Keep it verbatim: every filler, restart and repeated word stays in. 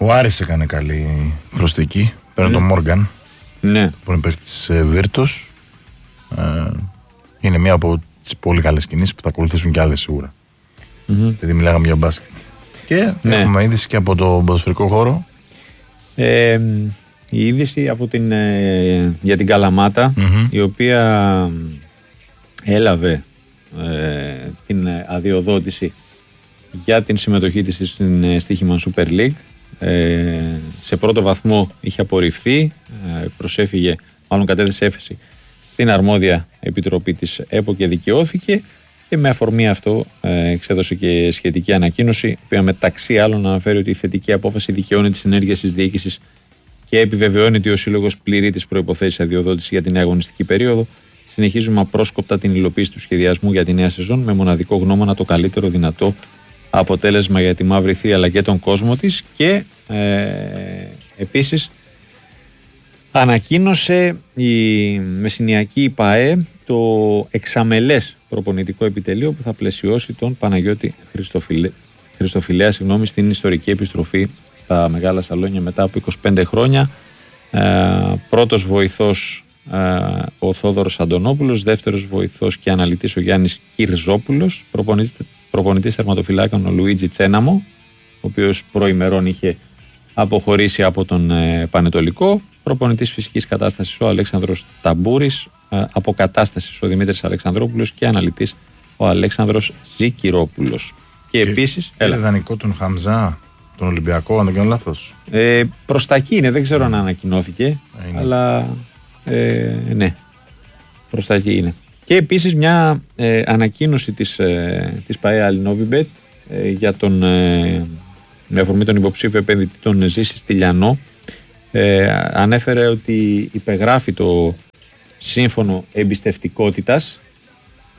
Ο Άρης έκανε καλή προσθήκη. Παίρνει τον Μόργαν. Ναι. Που είναι παίκτη της Βίρτους. Ε, είναι μία από τις πολύ καλές κινήσεις που θα ακολουθήσουν κι άλλες σίγουρα. Mm-hmm. Δηλαδή μιλάγαμε για μπάσκετ. Και ναι. έχουμε είδηση και από το ποδοσφαιρικό χώρο. Ε, η είδηση από την, ε, για την Καλαμάτα, mm-hmm. η οποία έλαβε ε, την αδειοδότηση για την συμμετοχή της στην στοίχημα Super League. Ε, σε πρώτο βαθμό είχε απορριφθεί, ε, προσέφυγε, μάλλον κατέθεσε έφεση στην αρμόδια επιτροπή της ΕΠΟ και δικαιώθηκε, και με αφορμή αυτό ε, εξέδωσε και σχετική ανακοίνωση, η οποία μεταξύ άλλων αναφέρει ότι η θετική απόφαση δικαιώνει τις ενέργειες της διοίκησης και επιβεβαιώνει ότι ο Σύλλογος πληρεί τις προϋποθέσεις αδειοδότηση για την νέα αγωνιστική περίοδο. Συνεχίζουμε απρόσκοπτα την υλοποίηση του σχεδιασμού για τη νέα σεζόν, με μοναδικό γνώμονα το καλύτερο δυνατό αποτέλεσμα για τη Μαύρη Θεία αλλά και τον κόσμο της. Και ε, επίσης ανακοίνωσε η Μεσσηνιακή ΠΑΕ το εξαμελές προπονητικό επιτελείο που θα πλαισιώσει τον Παναγιώτη Χριστοφιλέ, Χριστοφιλέα συγγνώμη, στην ιστορική επιστροφή στα Μεγάλα Σαλόνια μετά από είκοσι πέντε χρόνια. Ε, πρώτος βοηθός ε, ο Θόδωρος Αντωνόπουλος, δεύτερος βοηθός και αναλυτής ο Γιάννης Κυρζόπουλος, προπονητής, προπονητής τερματοφυλάκων ο Λουίτζι Τσέναμο, ο οποίος προημερών είχε αποχωρήσει από τον ε, Πανετολικό, προπονητής φυσικής κατάστασης ο Αλέξανδρος Ταμπούρης, ε, αποκατάστασης ο Δημήτρης Αλεξανδρόπουλος και αναλυτής ο Αλέξανδρος Ζικυρόπουλος. Και, και επίσης. Είναι δανεικό τον Χαμζά, τον Ολυμπιακό, αν δεν κάνω λάθος. Ε, προς τα εκεί είναι, δεν ξέρω αν ανακοινώθηκε, είναι. αλλά ε, ναι, προς τα εκεί είναι. Και επίσης μια ε, ανακοίνωση της, ε, της ΠΑΕ Αλινόβιμπετ ε, για τον, ε, με αφορμή τον υποψήφιο επενδυτή τον Ζήση Στυλιανό, ε, ανέφερε ότι υπεγράφει το σύμφωνο εμπιστευτικότητας